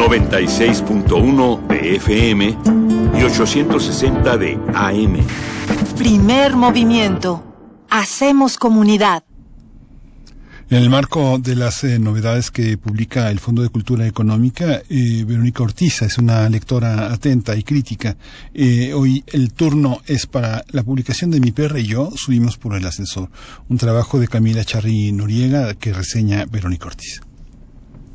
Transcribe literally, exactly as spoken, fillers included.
noventa y seis punto uno de F M y ochocientos sesenta de A M. Primer movimiento. Hacemos comunidad. En el marco de las eh, novedades que publica el Fondo de Cultura Económica, eh, Verónica Ortiz es una lectora atenta y crítica. Eh, hoy el turno es para la publicación de Mi perra y yo subimos por el ascensor, un trabajo de Camila Charri Noriega que reseña Verónica Ortiz.